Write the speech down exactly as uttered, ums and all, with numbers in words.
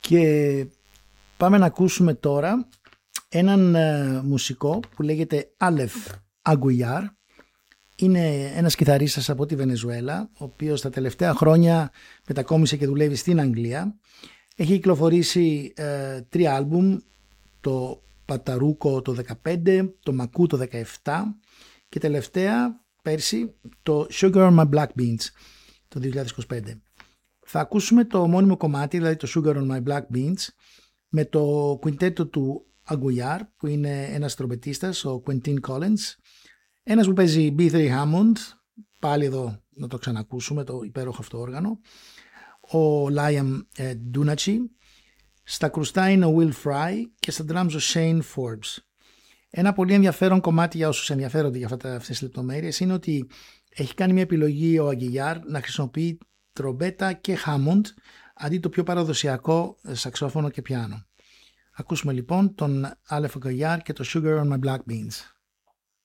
Και πάμε να ακούσουμε τώρα έναν ε, μουσικό που λέγεται Άλεφ Αγκουιάρ. Είναι ένας κιθαρίστας από τη Βενεζουέλα, ο οποίος τα τελευταία χρόνια μετακόμισε και δουλεύει στην Αγγλία. Έχει κυκλοφορήσει ε, τρία άλμπουμ, το Παταρούκο το δεκαπέντε, το Μακού το δεκαεπτά και τελευταία πέρσι το Sugar on My Black Beans το δύο χιλιάδες είκοσι πέντε. Θα ακούσουμε το μόνιμο κομμάτι, δηλαδή το Sugar on My Black Beans, με το κουιντέτο του Αγκουιάρ, που είναι ένας τρομπετίστας, ο Quentin Collins, ένας που παίζει μπι θρι Hammond, πάλι εδώ να το ξανακούσουμε, το υπέροχο αυτό όργανο, ο Liam ε, Dunachi, στα κρουστά είναι ο Will Fry και στα drums ο Shane Forbes. Ένα πολύ ενδιαφέρον κομμάτι για όσους ενδιαφέρονται για αυτές τις λεπτομέρειες είναι ότι έχει κάνει μια επιλογή ο Αγκουιάρ να χρησιμοποιεί τρομπέτα και Hammond αντί το πιο παραδοσιακό σαξόφωνο και πιάνο. Ακούσουμε λοιπόν τον Άλεφ Αγκουιάρ και το Sugar on My Black Beans.